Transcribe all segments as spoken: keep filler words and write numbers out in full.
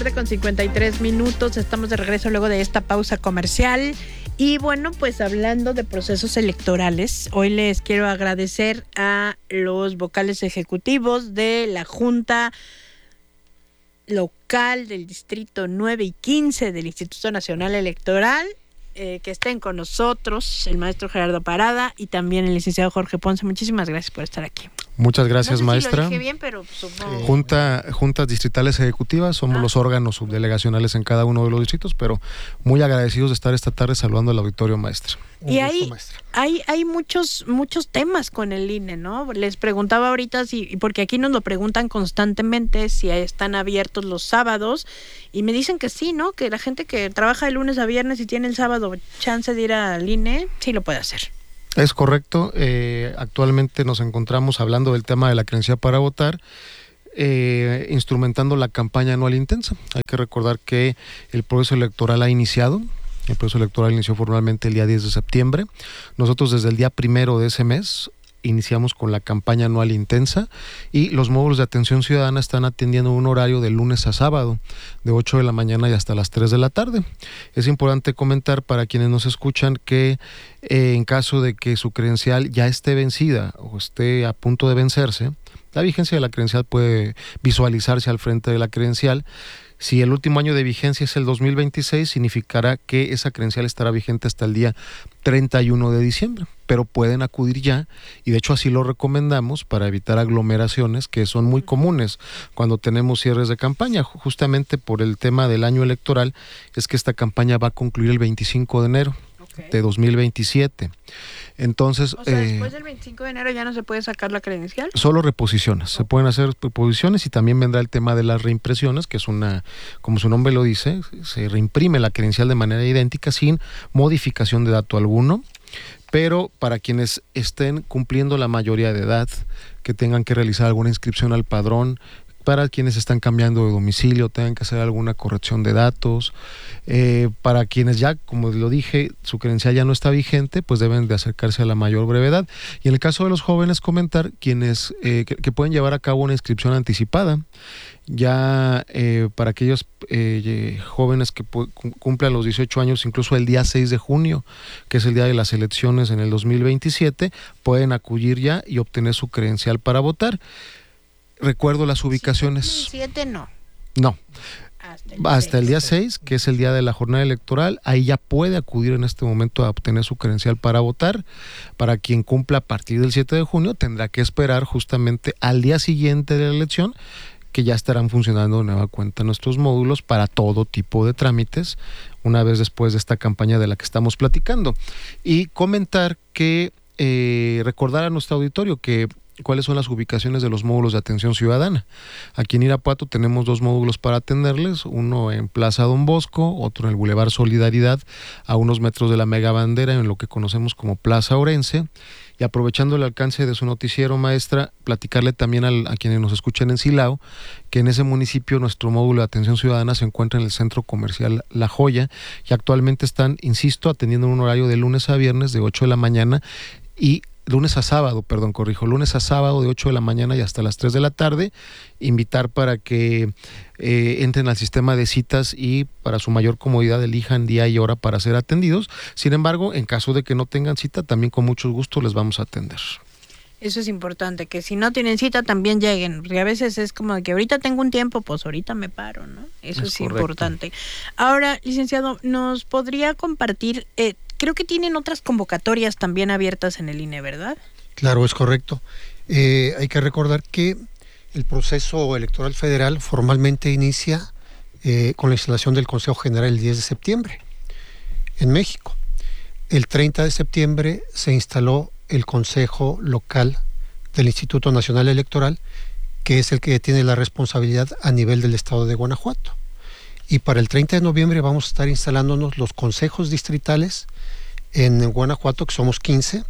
Con cincuenta y tres minutos, estamos de regreso luego de esta pausa comercial. Y bueno, pues hablando de procesos electorales, hoy les quiero agradecer a los vocales ejecutivos de la Junta Local del Distrito nueve y quince del Instituto Nacional Electoral, eh, que estén con nosotros, el maestro Gerardo Parada y también el licenciado Jorge Ponce. Muchísimas gracias por estar aquí. Muchas gracias, no sé maestra. Si lo dije bien, pero supongo... Junta, juntas distritales ejecutivas, somos ah. los órganos subdelegacionales en cada uno de los distritos, pero muy agradecidos de estar esta tarde saludando al auditorio, maestra. Y hay, hay, hay muchos, muchos temas con el I N E, ¿no? Les preguntaba ahorita, si, porque aquí nos lo preguntan constantemente, si están abiertos los sábados, y me dicen que sí, ¿no? Que la gente que trabaja de lunes a viernes y tiene el sábado chance de ir al I N E, sí lo puede hacer. Es correcto, eh, actualmente nos encontramos hablando del tema de la credencial para votar, eh, instrumentando la campaña anual intensa. Hay que recordar que el proceso electoral ha iniciado, el proceso electoral inició formalmente el día diez de septiembre. Nosotros desde el día primero de ese mes iniciamos con la campaña anual intensa y los módulos de atención ciudadana están atendiendo un horario de lunes a sábado, de ocho de la mañana y hasta las tres de la tarde. Es importante comentar para quienes nos escuchan que eh, en caso de que su credencial ya esté vencida o esté a punto de vencerse, la vigencia de la credencial puede visualizarse al frente de la credencial. Si el último año de vigencia es el dos mil veintiséis, significará que esa credencial estará vigente hasta el día treinta y uno de diciembre, pero pueden acudir ya, y de hecho así lo recomendamos para evitar aglomeraciones que son muy comunes cuando tenemos cierres de campaña, justamente por el tema del año electoral, es que esta campaña va a concluir el veinticinco de enero. Okay. De dos mil veintisiete. Entonces, o sea, eh, después del veinticinco de enero ya no se puede sacar la credencial. Solo reposiciones, okay. Se pueden hacer reposiciones y también vendrá el tema de las reimpresiones, que es una, como su nombre lo dice, se reimprime la credencial de manera idéntica sin modificación de dato alguno. Pero para quienes estén cumpliendo la mayoría de edad, que tengan que realizar alguna inscripción al padrón, para quienes están cambiando de domicilio, tengan que hacer alguna corrección de datos, eh, para quienes ya, como lo dije, su credencial ya no está vigente, pues deben de acercarse a la mayor brevedad. Y en el caso de los jóvenes, comentar quienes eh, que, que pueden llevar a cabo una inscripción anticipada, ya eh, para aquellos eh, jóvenes que cumplan los dieciocho años, incluso el día seis de junio, que es el día de las elecciones en el dos mil veintisiete, pueden acudir ya y obtener su credencial para votar. Recuerdo las ubicaciones. siete no. No. Hasta el, Hasta el día seis, que es el día de la jornada electoral, ahí ya puede acudir en este momento a obtener su credencial para votar. Para quien cumpla a partir del siete de junio, tendrá que esperar justamente al día siguiente de la elección, que ya estarán funcionando de nueva cuenta nuestros módulos para todo tipo de trámites, una vez después de esta campaña de la que estamos platicando. Y comentar que, eh, recordar a nuestro auditorio que cuáles son las ubicaciones de los módulos de atención ciudadana. Aquí en Irapuato tenemos dos módulos para atenderles, uno en Plaza Don Bosco, otro en el Boulevard Solidaridad, a unos metros de la Mega Bandera, en lo que conocemos como Plaza Orense. Y aprovechando el alcance de su noticiero, maestra, platicarle también al, a quienes nos escuchan en Silao, que en ese municipio nuestro módulo de atención ciudadana se encuentra en el centro comercial La Joya, y actualmente están, insisto, atendiendo en un horario de lunes a viernes de ocho de la mañana y lunes a sábado, perdón, corrijo, lunes a sábado de ocho de la mañana y hasta las tres de la tarde. Invitar para que eh, entren al sistema de citas y para su mayor comodidad elijan día y hora para ser atendidos. Sin embargo, en caso de que no tengan cita, también con mucho gusto les vamos a atender. Eso es importante, que si no tienen cita también lleguen, porque a veces es como que ahorita tengo un tiempo, pues ahorita me paro, ¿no? Eso es, es importante. Ahora, licenciado, ¿nos podría compartir, eh, creo que tienen otras convocatorias también abiertas en el I N E, ¿verdad? Claro, es correcto. Eh, hay que recordar que el proceso electoral federal formalmente inicia eh, con la instalación del Consejo General el diez de septiembre en México. El treinta de septiembre se instaló el Consejo Local del Instituto Nacional Electoral, que es el que tiene la responsabilidad a nivel del estado de Guanajuato. Y para el treinta de noviembre vamos a estar instalándonos los consejos distritales en Guanajuato, que somos quince,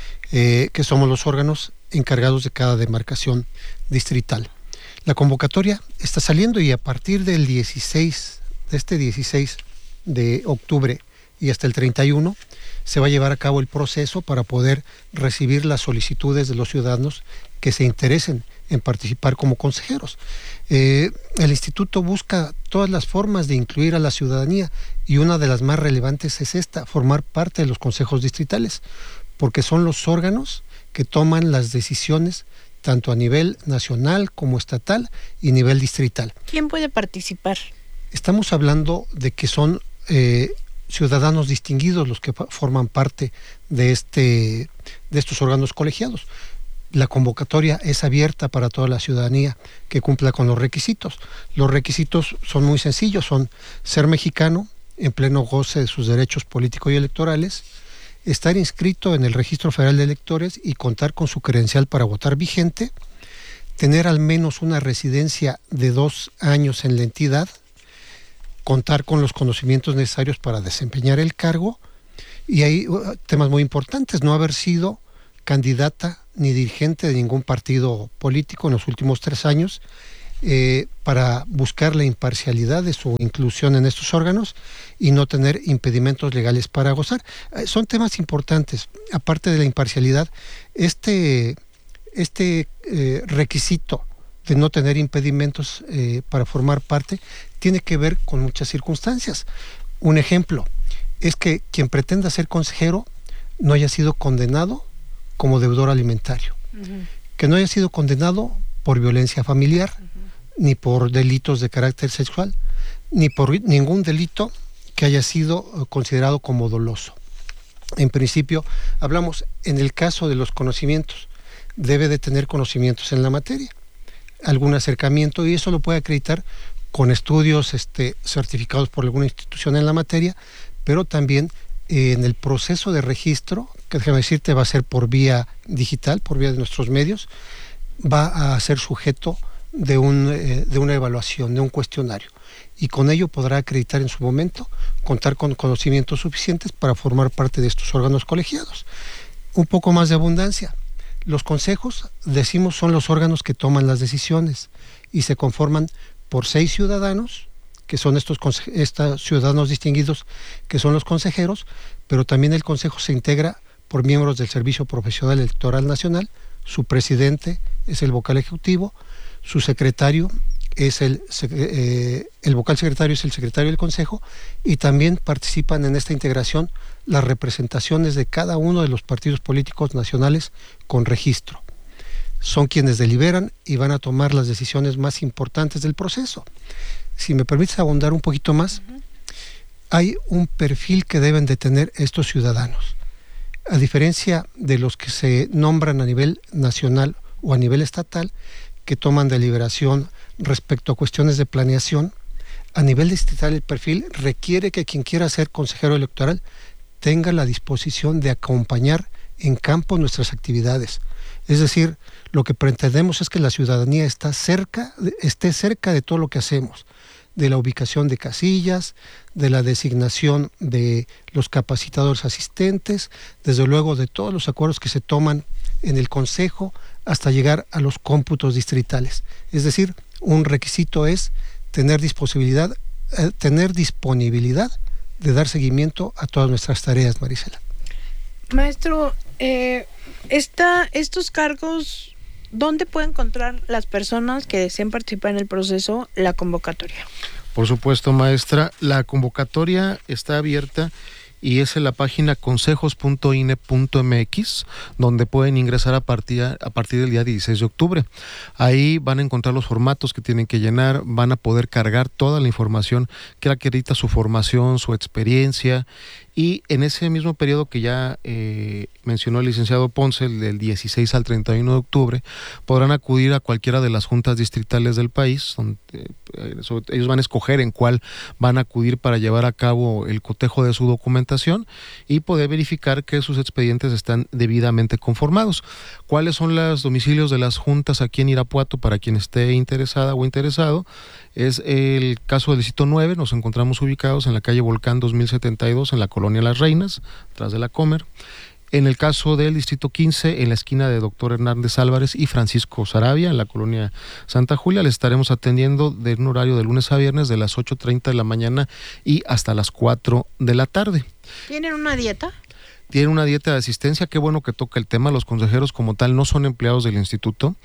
eh, que somos los órganos encargados de cada demarcación distrital. La convocatoria está saliendo y a partir del dieciséis, de este dieciséis de octubre y hasta el treinta y uno, se va a llevar a cabo el proceso para poder recibir las solicitudes de los ciudadanos que se interesen en participar como consejeros. Eh, el instituto busca todas las formas de incluir a la ciudadanía y una de las más relevantes es esta, formar parte de los consejos distritales, porque son los órganos que toman las decisiones tanto a nivel nacional como estatal y nivel distrital. ¿Quién puede participar? Estamos hablando de que son eh, ciudadanos distinguidos los que forman parte de, este, de estos órganos colegiados. La convocatoria es abierta para toda la ciudadanía que cumpla con los requisitos. Los requisitos son muy sencillos, son ser mexicano, en pleno goce de sus derechos políticos y electorales, estar inscrito en el Registro Federal de Electores y contar con su credencial para votar vigente, tener al menos una residencia de dos años en la entidad, contar con los conocimientos necesarios para desempeñar el cargo, y hay temas muy importantes, no haber sido candidata ni dirigente de ningún partido político en los últimos tres años, eh, para buscar la imparcialidad de su inclusión en estos órganos y no tener impedimentos legales para gozar. Eh, son temas importantes. Aparte de la imparcialidad, este, este eh, requisito de no tener impedimentos eh, para formar parte tiene que ver con muchas circunstancias. Un ejemplo es que quien pretenda ser consejero no haya sido condenado como deudor alimentario, uh-huh. que no haya sido condenado por violencia familiar, uh-huh. ni por delitos de carácter sexual, ni por ningún delito que haya sido considerado como doloso. En principio, hablamos en el caso de los conocimientos, debe de tener conocimientos en la materia, algún acercamiento, y eso lo puede acreditar con estudios este, certificados por alguna institución en la materia, pero también eh, en el proceso de registro, que déjame decirte va a ser por vía digital, por vía de nuestros medios, va a ser sujeto de, un, eh, de una evaluación, de un cuestionario, y con ello podrá acreditar en su momento, contar con conocimientos suficientes para formar parte de estos órganos colegiados. Un poco más de abundancia. Los consejos, decimos, son los órganos que toman las decisiones y se conforman por seis ciudadanos, que son estos, estos ciudadanos distinguidos, que son los consejeros, pero también el consejo se integra por miembros del Servicio Profesional Electoral Nacional, su presidente es el vocal ejecutivo, su secretario es el, eh, el vocal secretario es el secretario del consejo, y también participan en esta integración las representaciones de cada uno de los partidos políticos nacionales con registro. Son quienes deliberan y van a tomar las decisiones más importantes del proceso. Si me permites abundar un poquito más, uh-huh. hay un perfil que deben de tener estos ciudadanos. A diferencia de los que se nombran a nivel nacional o a nivel estatal, que toman deliberación respecto a cuestiones de planeación, a nivel distrital el perfil requiere que quien quiera ser consejero electoral tenga la disposición de acompañar en campo nuestras actividades. Es decir, lo que pretendemos es que la ciudadanía está cerca, esté cerca de todo lo que hacemos, de la ubicación de casillas, de la designación de los capacitadores asistentes, desde luego de todos los acuerdos que se toman en el consejo hasta llegar a los cómputos distritales. Es decir, un requisito es tener disponibilidad, eh, tener disponibilidad de dar seguimiento a todas nuestras tareas, Marisela. Maestro, eh, esta, estos cargos, ¿dónde pueden encontrar las personas que deseen participar en el proceso la convocatoria? Por supuesto, maestra, la convocatoria está abierta y es en la página consejos punto i n e punto m x, donde pueden ingresar a partir, a partir del día dieciséis de octubre. Ahí van a encontrar los formatos que tienen que llenar, van a poder cargar toda la información que acredita su formación, su experiencia, y en ese mismo periodo que ya eh, mencionó el licenciado Ponce, el del dieciséis al treinta y uno de octubre, podrán acudir a cualquiera de las juntas distritales del país, donde eh, ellos van a escoger en cuál van a acudir para llevar a cabo el cotejo de su documentación y poder verificar que sus expedientes están debidamente conformados. ¿Cuáles son los domicilios de las juntas aquí en Irapuato para quien esté interesada o interesado? Es el caso del distrito nueve, nos encontramos ubicados en la calle Volcán dos mil setenta y dos, en la colonia Las Reinas, tras de la Comer. En el caso del distrito quince, en la esquina de Doctor Hernández Álvarez y Francisco Saravia, en la colonia Santa Julia, les estaremos atendiendo de un horario de lunes a viernes de las ocho treinta de la mañana y hasta las cuatro de la tarde. ¿Tienen una dieta? Tienen una dieta de asistencia, qué bueno que toca el tema. Los consejeros como tal no son empleados del instituto.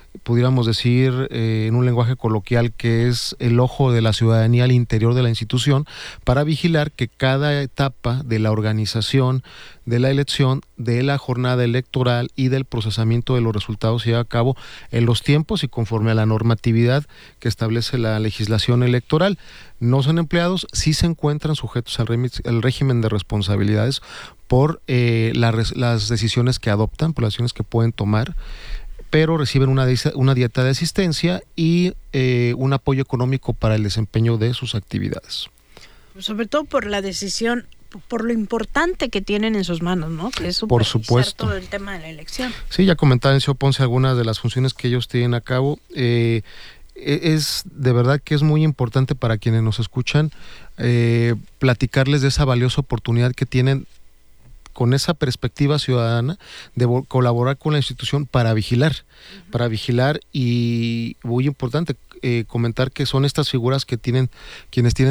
pudiéramos decir eh, en un lenguaje coloquial, que es el ojo de la ciudadanía al interior de la institución, para vigilar que cada etapa de la organización de la elección, de la jornada electoral y del procesamiento de los resultados se lleva a cabo en los tiempos y conforme a la normatividad que establece la legislación electoral. No son empleados, sí se encuentran sujetos al, al régimen de responsabilidades por eh, la, las decisiones que adoptan, por las decisiones que pueden tomar, pero reciben una, una dieta de asistencia y eh, un apoyo económico para el desempeño de sus actividades. Sobre todo por la decisión, por lo importante que tienen en sus manos, ¿no? Que es por supuesto todo el tema de la elección. Sí, ya comentaba en señor Ponce algunas de las funciones que ellos tienen a cabo. Eh, es de verdad que es muy importante para quienes nos escuchan eh, platicarles de esa valiosa oportunidad que tienen con esa perspectiva ciudadana de colaborar con la institución para vigilar, uh-huh. para vigilar y muy importante eh, comentar que son estas figuras que tienen quienes tienen